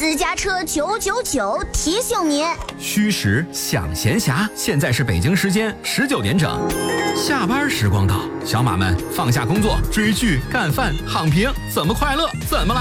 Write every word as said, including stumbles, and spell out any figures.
私家车九九九提醒您： 虚实想闲暇，现在是北京时间十九点整。下班时光到，小马们放下工作，追剧、干饭、躺平，怎么快乐怎么来。